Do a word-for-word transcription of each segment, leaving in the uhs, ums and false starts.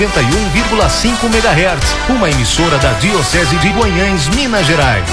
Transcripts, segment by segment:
noventa e um vírgula cinco megahertz, uma emissora da Diocese de Guanhães, Minas Gerais.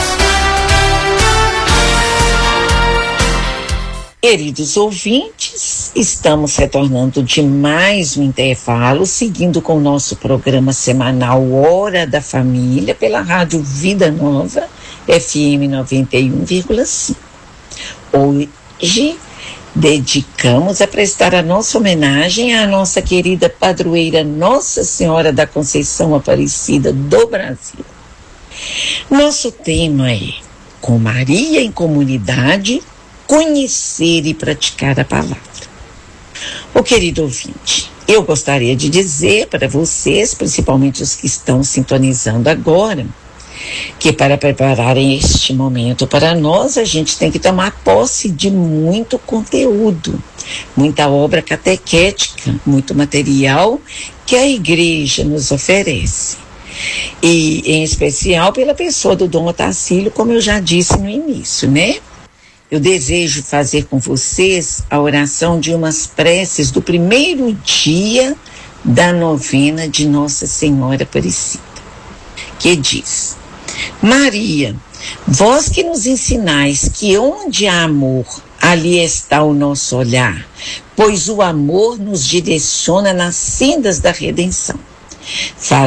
Queridos ouvintes, estamos retornando de mais um intervalo, seguindo com o nosso programa semanal Hora da Família, pela Rádio Vida Nova, F M noventa e um vírgula cinco. Hoje, dedicamos a prestar a nossa homenagem à nossa querida padroeira Nossa Senhora da Conceição Aparecida do Brasil. Nosso tema é Com Maria em Comunidade, conhecer e praticar a palavra. Ô querido ouvinte, eu gostaria de dizer para vocês, principalmente os que estão sintonizando agora, que para prepararem este momento para nós, a gente tem que tomar posse de muito conteúdo, muita obra catequética, muito material que a igreja nos oferece. E, em especial, pela pessoa do Dom Otacílio, como eu já disse no início, né? Eu desejo fazer com vocês a oração de umas preces do primeiro dia da novena de Nossa Senhora Aparecida, que diz: Maria, vós que nos ensinais que onde há amor, ali está o nosso olhar, pois o amor nos direciona nas sendas da redenção.